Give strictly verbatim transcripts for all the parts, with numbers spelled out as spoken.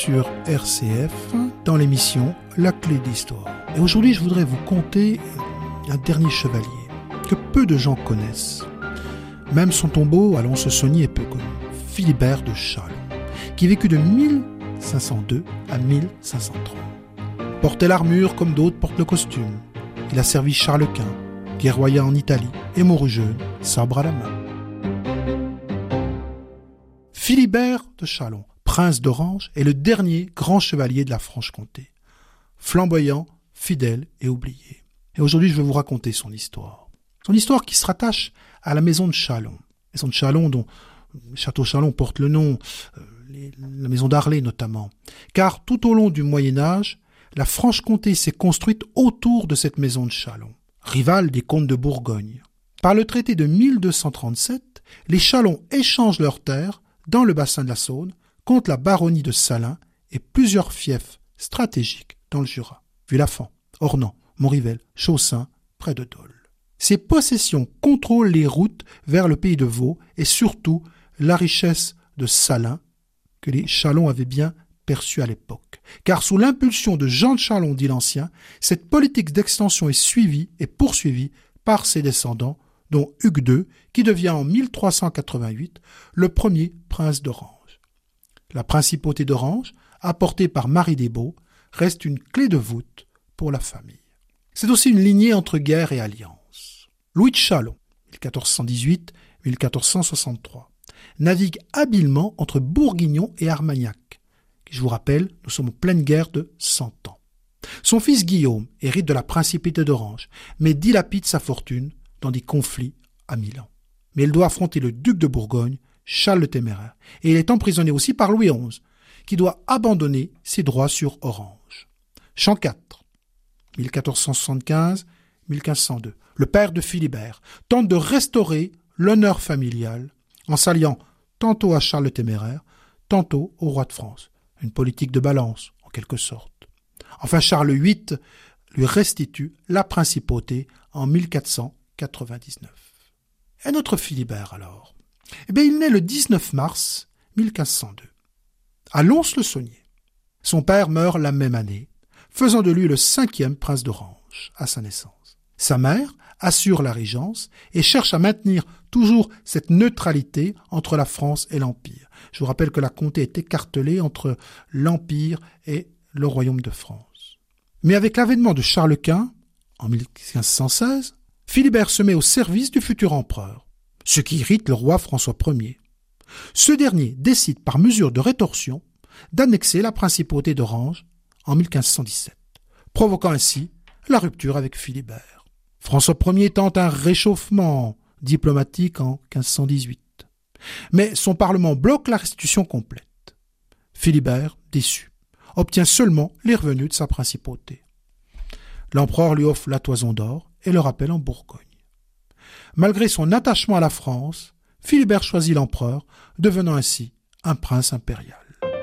Sur R C F, dans l'émission La Clé d'Histoire. Et aujourd'hui, je voudrais vous conter un dernier chevalier que peu de gens connaissent. Même son tombeau à Lons-le-Saunier est peu connu. Philibert de Châlons, qui vécut de mille cinq cent deux à mille cinq cent trente. Portait l'armure comme d'autres portent le costume. Il a servi Charles Quint, guerroya en Italie et mourut jeune, sabre à la main. Philibert de Châlons, prince d'Orange, est le dernier grand chevalier de la Franche-Comté. Flamboyant, fidèle et oublié. Et aujourd'hui, je vais vous raconter son histoire. Son histoire qui se rattache à la maison de Châlons. La maison de Châlons dont le château Châlons porte le nom, euh, les, la maison d'Arlay notamment. Car tout au long du Moyen-Âge, la Franche-Comté s'est construite autour de cette maison de Châlons, rivale des comtes de Bourgogne. Par le traité de mille deux cent trente-sept, les Châlons échangent leurs terres dans le bassin de la Saône contre la baronnie de Salins et plusieurs fiefs stratégiques dans le Jura. Villafan, Ornans, Montrivel, Chaussin, près de Dole. Ces possessions contrôlent les routes vers le pays de Vaud et surtout la richesse de Salins que les Châlons avaient bien perçue à l'époque. Car sous l'impulsion de Jean de Châlons dit l'Ancien, cette politique d'extension est suivie et poursuivie par ses descendants, dont Hugues deux, qui devient en mille trois cent quatre-vingt-huit le premier prince d'Orange. La principauté d'Orange, apportée par Marie des Baux, reste une clé de voûte pour la famille. C'est aussi une lignée entre guerre et alliance. Louis de Châlons, mille quatre cent dix-huit à mille quatre cent soixante-trois, navigue habilement entre Bourguignon et Armagnac. Je vous rappelle, nous sommes en pleine guerre de Cent Ans. Son fils Guillaume hérite de la principauté d'Orange, mais dilapide sa fortune dans des conflits à Milan. Mais il doit affronter le duc de Bourgogne, Charles le Téméraire, et il est emprisonné aussi par Louis onze, qui doit abandonner ses droits sur Orange. Champ quatre, mille quatre cent soixante-quinze à mille quinze cent deux. Le père de Philibert tente de restaurer l'honneur familial en s'alliant tantôt à Charles le Téméraire, tantôt au roi de France. Une politique de balance, en quelque sorte. Enfin, Charles huit lui restitue la principauté en mille quatre cent quatre-vingt-dix-neuf. Et notre Philibert, alors? Eh bien, il naît le dix-neuf mars mille quinze cent deux, à Lons-le-Saunier. Son père meurt la même année, faisant de lui le cinquième prince d'Orange à sa naissance. Sa mère assure la régence et cherche à maintenir toujours cette neutralité entre la France et l'Empire. Je vous rappelle que la comté est écartelée entre l'Empire et le Royaume de France. Mais avec l'avènement de Charles Quint, en mille cinq cent seize, Philibert se met au service du futur empereur, ce qui irrite le roi François Ier. Ce dernier décide par mesure de rétorsion d'annexer la principauté d'Orange en mille cinq cent dix-sept, provoquant ainsi la rupture avec Philibert. François Ier tente un réchauffement diplomatique en quinze cent dix-huit. Mais son parlement bloque la restitution complète. Philibert, déçu, obtient seulement les revenus de sa principauté. L'empereur lui offre la toison d'or et le rappelle en Bourgogne. Malgré son attachement à la France, Philibert choisit l'empereur, devenant ainsi un prince impérial.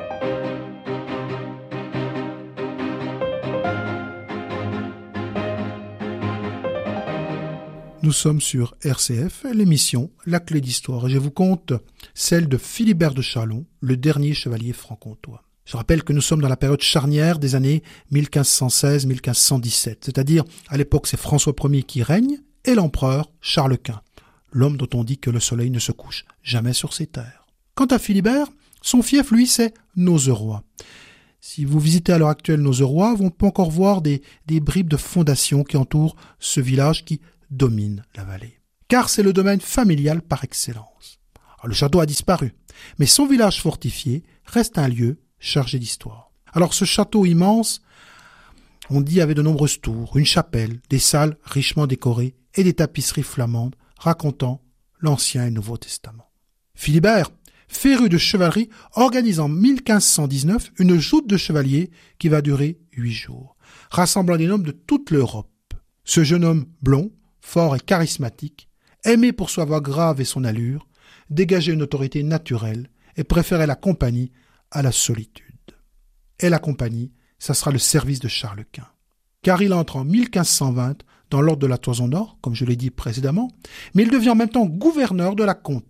Nous sommes sur R C F, l'émission La Clé d'Histoire, et je vous conte celle de Philibert de Châlons, le dernier chevalier franc-comtois. Je rappelle que nous sommes dans la période charnière des années mille cinq cent seize à mille cinq cent dix-sept, c'est-à-dire à l'époque c'est François Ier qui règne et l'empereur Charles Quint, l'homme dont on dit que le soleil ne se couche jamais sur ses terres. Quant à Philibert, son fief, lui, c'est Nozeroy. Si vous visitez à l'heure actuelle Nozeroy, on peut encore voir des, des bribes de fondations qui entourent ce village qui domine la vallée. Car c'est le domaine familial par excellence. Alors, le château a disparu, mais son village fortifié reste un lieu chargé d'histoire. Alors ce château immense, on dit, avait de nombreuses tours, une chapelle, des salles richement décorées et des tapisseries flamandes racontant l'Ancien et le Nouveau Testament. Philibert, féru de chevalerie, organise en mille cinq cent dix-neuf une joute de chevaliers qui va durer huit jours, rassemblant des hommes de toute l'Europe. Ce jeune homme blond, fort et charismatique, aimé pour sa voix grave et son allure, dégageait une autorité naturelle et préférait la compagnie à la solitude. Et la compagnie, ça sera le service de Charles Quint. Car il entre en mille cinq cent vingt dans l'ordre de la Toison d'Or, comme je l'ai dit précédemment, mais il devient en même temps gouverneur de la comté.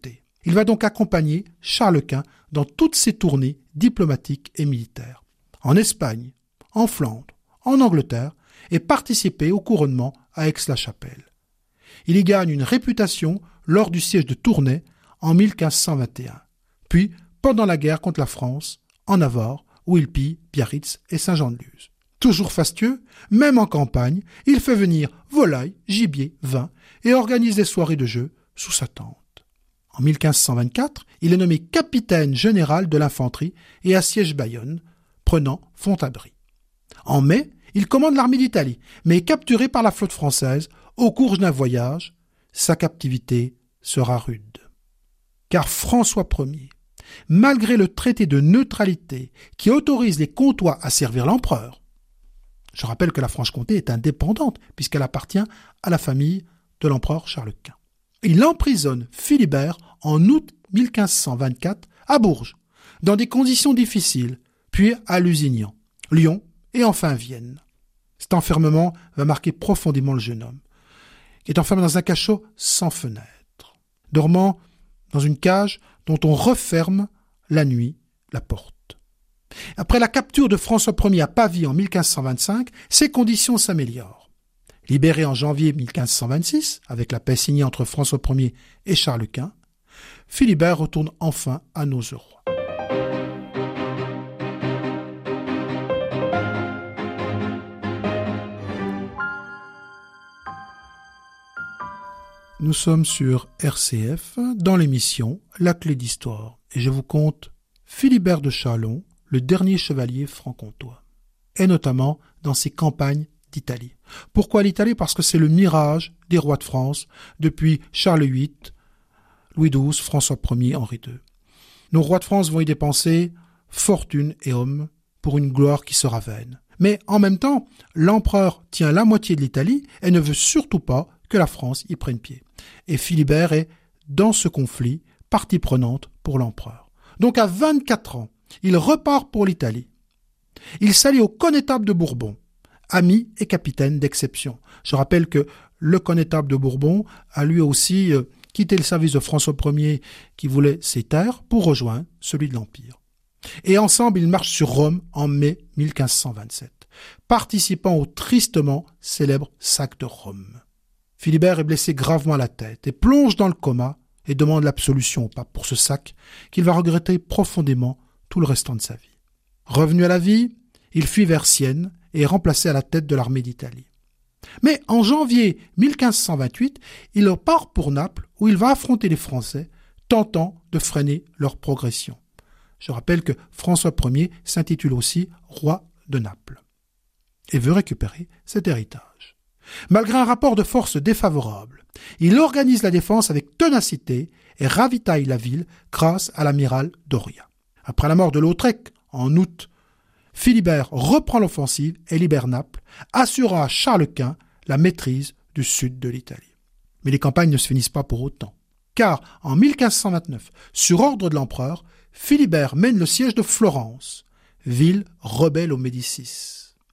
Il va donc accompagner Charles Quint dans toutes ses tournées diplomatiques et militaires, en Espagne, en Flandre, en Angleterre, et participer au couronnement à Aix-la-Chapelle. Il y gagne une réputation lors du siège de Tournai en mille cinq cent vingt et un, puis pendant la guerre contre la France, en Navarre, où il pille Biarritz et Saint-Jean-de-Luz. Toujours fastueux, même en campagne, il fait venir volailles, gibier, vin et organise des soirées de jeux sous sa tente. En mille cinq cent vingt-quatre, il est nommé capitaine général de l'infanterie et assiège Bayonne, prenant Fontabry. En mai, il commande l'armée d'Italie, mais est capturé par la flotte française au cours d'un voyage. Sa captivité sera rude. Car François Ier, malgré le traité de neutralité qui autorise les comtois à servir l'empereur, je rappelle que la Franche-Comté est indépendante puisqu'elle appartient à la famille de l'empereur Charles Quint. Il emprisonne Philibert en août mille cinq cent vingt-quatre à Bourges, dans des conditions difficiles, puis à Lusignan, Lyon et enfin Vienne. Cet enfermement va marquer profondément le jeune homme, qui est enfermé dans un cachot sans fenêtre, dormant dans une cage dont on referme la nuit la porte. Après la capture de François Ier à Pavie en mille cinq cent vingt-cinq, ses conditions s'améliorent. Libéré en janvier mille cinq cent vingt-six, avec la paix signée entre François Ier et Charles Quint, Philibert retourne enfin à Nozeroy. Nous sommes sur R C F, dans l'émission La Clé d'Histoire, et je vous conte Philibert de Châlons, le dernier chevalier franc-comtois, et notamment dans ses campagnes d'Italie. Pourquoi l'Italie ? Parce que c'est le mirage des rois de France depuis Charles huit, Louis douze, François Ier, Henri deux. Nos rois de France vont y dépenser fortune et hommes pour une gloire qui sera vaine. Mais en même temps, l'empereur tient la moitié de l'Italie et ne veut surtout pas que la France y prenne pied. Et Philibert est, dans ce conflit, partie prenante pour l'empereur. Donc à vingt-quatre ans, il repart pour l'Italie. Il s'allie au connétable de Bourbon, ami et capitaine d'exception. Je rappelle que le connétable de Bourbon a lui aussi euh, quitté le service de François Ier qui voulait ses terres pour rejoindre celui de l'Empire. Et ensemble, ils marchent sur Rome en mai mille cinq cent vingt-sept, participant au tristement célèbre sac de Rome. Philibert est blessé gravement à la tête et plonge dans le coma et demande l'absolution au pape pour ce sac qu'il va regretter profondément tout le restant de sa vie. Revenu à la vie, il fuit vers Sienne et est remplacé à la tête de l'armée d'Italie. Mais en janvier mille cinq cent vingt-huit, il part pour Naples où il va affronter les Français, tentant de freiner leur progression. Je rappelle que François Ier s'intitule aussi roi de Naples et veut récupérer cet héritage. Malgré un rapport de force défavorable, il organise la défense avec ténacité et ravitaille la ville grâce à l'amiral Doria. Après la mort de Lautrec, en août, Philibert reprend l'offensive et libère Naples, assurant à Charles Quint la maîtrise du sud de l'Italie. Mais les campagnes ne se finissent pas pour autant, car en mille cinq cent vingt-neuf, sur ordre de l'empereur, Philibert mène le siège de Florence, ville rebelle aux Médicis.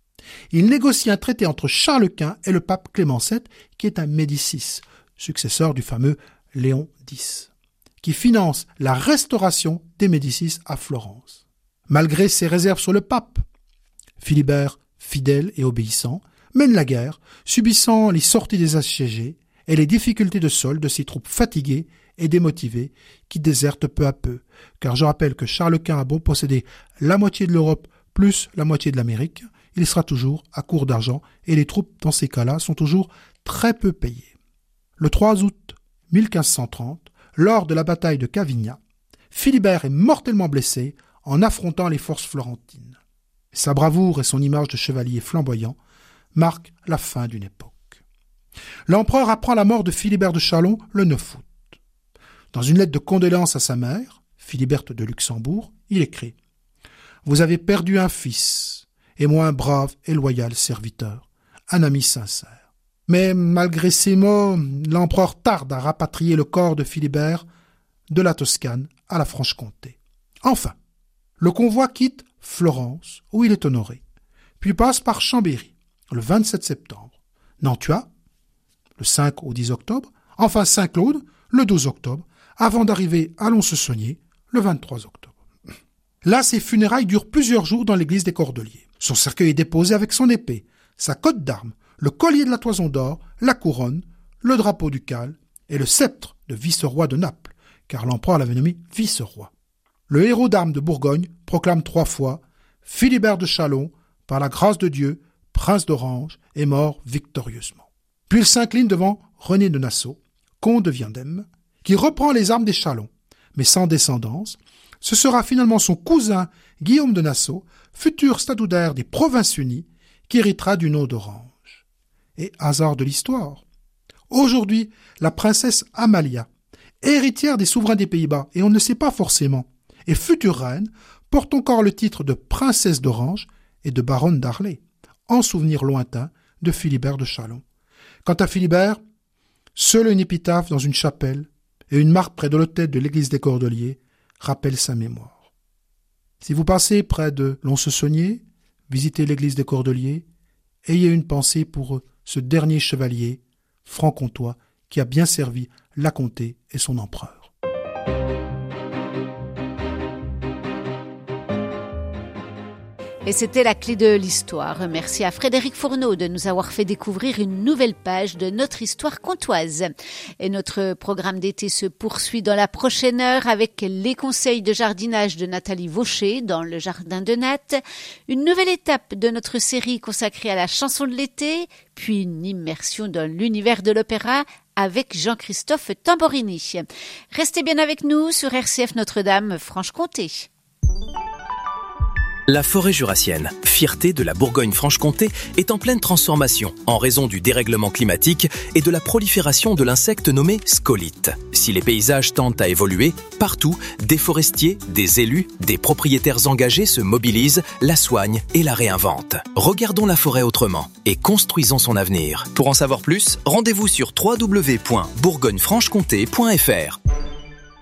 Il négocie un traité entre Charles Quint et le pape Clément sept, qui est un Médicis, successeur du fameux Léon X, qui finance la restauration des Médicis à Florence. Malgré ses réserves sur le pape, Philibert, fidèle et obéissant, mène la guerre, subissant les sorties des assiégés et les difficultés de solde de ses troupes fatiguées et démotivées qui désertent peu à peu, car je rappelle que Charles Quint a beau posséder la moitié de l'Europe plus la moitié de l'Amérique, il sera toujours à court d'argent et les troupes dans ces cas-là sont toujours très peu payées. Le trois août mille cinq cent trente, lors de la bataille de Cavigna, Philibert est mortellement blessé en affrontant les forces florentines. Sa bravoure et son image de chevalier flamboyant marquent la fin d'une époque. L'empereur apprend la mort de Philibert de Châlons le neuf août. Dans une lettre de condoléances à sa mère, Philiberte de Luxembourg, il écrit « Vous avez perdu un fils, et moi un brave et loyal serviteur, un ami sincère. » Mais malgré ces mots, l'empereur tarde à rapatrier le corps de Philibert de la Toscane à la Franche-Comté. Enfin, le convoi quitte Florence, où il est honoré, puis passe par Chambéry, le vingt-sept septembre, Nantua, le cinq au dix octobre, enfin Saint-Claude, le douze octobre, avant d'arriver à Lons-le-Saunier le vingt-trois octobre. Là, ses funérailles durent plusieurs jours dans l'église des Cordeliers. Son cercueil est déposé avec son épée, sa cotte d'armes, le collier de la Toison d'Or, la couronne, le drapeau ducal et le sceptre de vice-roi de Naples, car l'empereur l'avait nommé vice-roi. Le héros d'armes de Bourgogne proclame trois fois « Philibert de Châlons, par la grâce de Dieu, prince d'Orange, est mort victorieusement ». Puis il s'incline devant René de Nassau, comte de Viendem, qui reprend les armes des Châlons, mais sans descendance. Ce sera finalement son cousin Guillaume de Nassau, futur statutaire des Provinces-Unies, qui héritera du nom d'Orange. Et hasard de l'histoire, aujourd'hui, la princesse Amalia, héritière des souverains des Pays-Bas, et on ne sait pas forcément, et future reine, porte encore le titre de princesse d'Orange et de baronne d'Arlay, en souvenir lointain de Philibert de Châlons. Quant à Philibert, seule une épitaphe dans une chapelle et une marque près de l'autel de l'église des Cordeliers rappellent sa mémoire. Si vous passez près de Lons-le-Saunier, visitez l'église des Cordeliers, ayez une pensée pour ce dernier chevalier franc-comtois qui a bien servi la comté et son empereur. Et c'était la clé de l'histoire. Merci à Frédéric Fourneau de nous avoir fait découvrir une nouvelle page de notre histoire comtoise. Et notre programme d'été se poursuit dans la prochaine heure avec les conseils de jardinage de Nathalie Vaucher dans le jardin de Nat, une nouvelle étape de notre série consacrée à la chanson de l'été, puis une immersion dans l'univers de l'opéra avec Jean-Christophe Tamborini. Restez bien avec nous sur R C F Notre-Dame Franche-Comté. La forêt jurassienne, fierté de la Bourgogne-Franche-Comté, est en pleine transformation en raison du dérèglement climatique et de la prolifération de l'insecte nommé scolyte. Si les paysages tendent à évoluer, partout, des forestiers, des élus, des propriétaires engagés se mobilisent, la soignent et la réinventent. Regardons la forêt autrement et construisons son avenir. Pour en savoir plus, rendez-vous sur w w w point bourgogne franche comté point f r.